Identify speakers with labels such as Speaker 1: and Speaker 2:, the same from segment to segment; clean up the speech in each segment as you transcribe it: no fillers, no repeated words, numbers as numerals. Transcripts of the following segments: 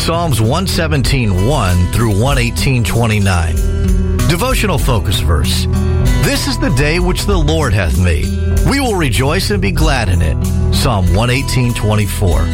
Speaker 1: Psalms 117:1 through 118:29. Devotional focus verse. This is the day which the Lord hath made. We will rejoice and be glad in it. Psalm 118:24.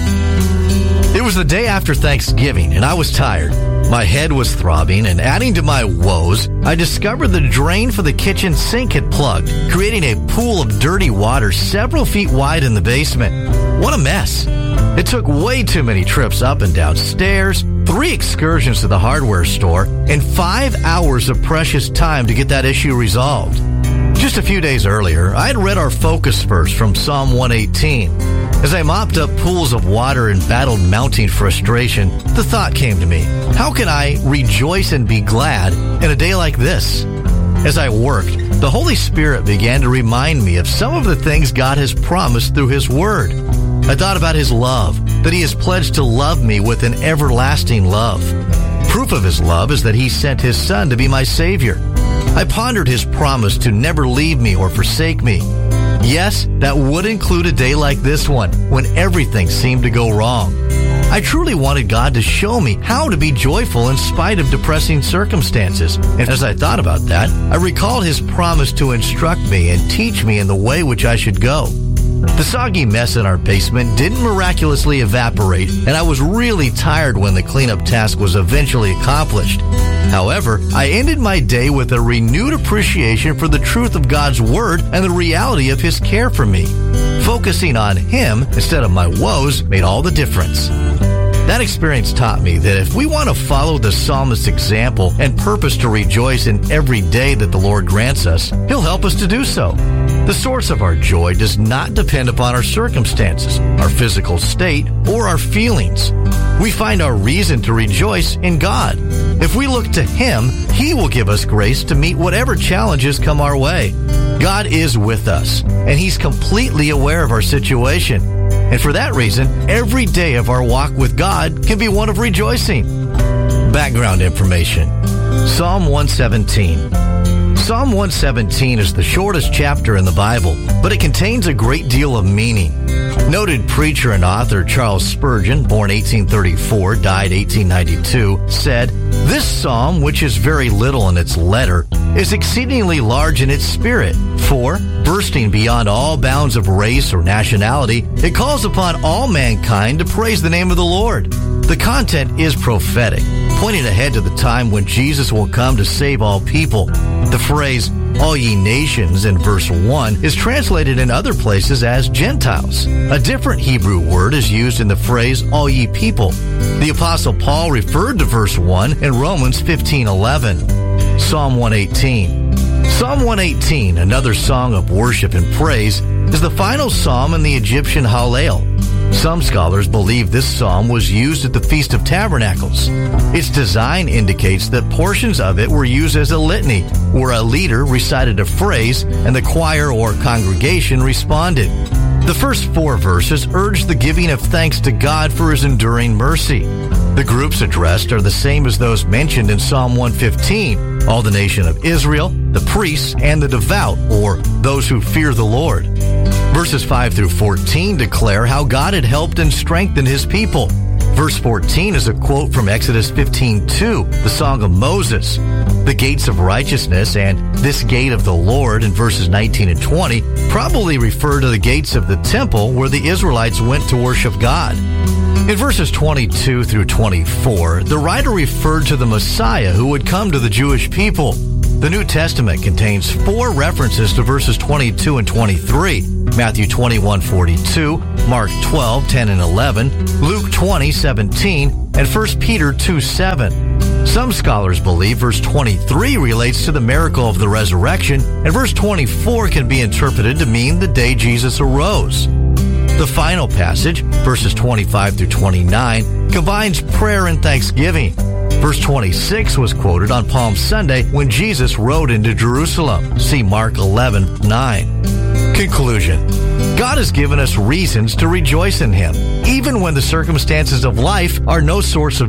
Speaker 1: It was the day after Thanksgiving, and I was tired. My head was throbbing, and adding to my woes, I discovered the drain for the kitchen sink had plugged, creating a pool of dirty water several feet wide in the basement. What a mess. It took way too many trips up and down stairs, 3 excursions to the hardware store, and 5 hours of precious time to get that issue resolved. Just a few days earlier, I had read our focus verse from Psalm 118. As I mopped up pools of water and battled mounting frustration, the thought came to me, how can I rejoice and be glad in a day like this? As I worked, the Holy Spirit began to remind me of some of the things God has promised through His Word. I thought about His love, that He has pledged to love me with an everlasting love. Proof of His love is that He sent His Son to be my Savior. I pondered His promise to never leave me or forsake me. Yes, that would include a day like this one, when everything seemed to go wrong. I truly wanted God to show me how to be joyful in spite of depressing circumstances. And as I thought about that, I recalled His promise to instruct me and teach me in the way which I should go. The soggy mess in our basement didn't miraculously evaporate, and I was really tired when the cleanup task was eventually accomplished. However, I ended my day with a renewed appreciation for the truth of God's Word and the reality of His care for me. Focusing on Him instead of my woes made all the difference. That experience taught me that if we want to follow the psalmist's example and purpose to rejoice in every day that the Lord grants us, He'll help us to do so. The source of our joy does not depend upon our circumstances, our physical state, or our feelings. We find our reason to rejoice in God. If we look to Him, He will give us grace to meet whatever challenges come our way. God is with us, and He's completely aware of our situation. And for that reason, every day of our walk with God can be one of rejoicing. Background information. Psalm 117. Psalm 117 is the shortest chapter in the Bible, but it contains a great deal of meaning. Noted preacher and author Charles Spurgeon, born 1834, died 1892, said, "This psalm, which is very little in its letter, is exceedingly large in its spirit, for, bursting beyond all bounds of race or nationality, it calls upon all mankind to praise the name of the Lord. The content is prophetic, pointing ahead to the time when Jesus will come to save all people. The phrase, all ye nations, in verse 1 is translated in other places as Gentiles. A different Hebrew word is used in the phrase, all ye people. The Apostle Paul referred to verse 1 in Romans 15:11. Psalm 118. Psalm 118, another song of worship and praise, is the final psalm in the Egyptian Hallel. Some scholars believe this psalm was used at the Feast of Tabernacles. Its design indicates that portions of it were used as a litany, where a leader recited a phrase and the choir or congregation responded. The first 4 verses urge the giving of thanks to God for His enduring mercy. The groups addressed are the same as those mentioned in Psalm 115, all the nation of Israel, the priests, and the devout, or those who fear the Lord. Verses 5 through 14 declare how God had helped and strengthened His people. Verse 14 is a quote from Exodus 15:2, the Song of Moses. The gates of righteousness and this gate of the Lord in verses 19 and 20 probably refer to the gates of the temple where the Israelites went to worship God. In verses 22 through 24, the writer referred to the Messiah who would come to the Jewish people. The New Testament contains 4 references to verses 22 and 23. Matthew 21:42, Mark 12:10 and 11, Luke 20:17, and 1 Peter 2:7. Some scholars believe verse 23 relates to the miracle of the resurrection, and verse 24 can be interpreted to mean the day Jesus arose. The final passage, verses 25 through 29, combines prayer and thanksgiving. Verse 26 was quoted on Palm Sunday when Jesus rode into Jerusalem. See Mark 11:9. Conclusion. God has given us reasons to rejoice in Him, even when the circumstances of life are no source of